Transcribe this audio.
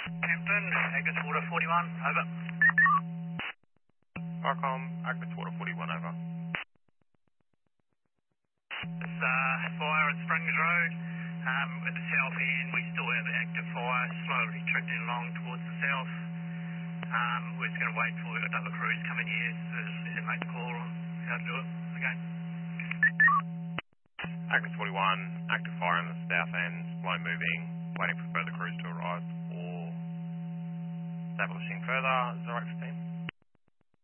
Captain, Agnes Water 41, over. Farcom, Agnes Water 41, over. It's fire at Springs Road. At the south end, we still have active fire, slowly trickling along towards the south. We're just going to wait for another crew to come in here and make the call on how to do it again. Agnes 41, active fire in the south end, slow moving, waiting for further crews to arrive or establishing further. Is that right, team?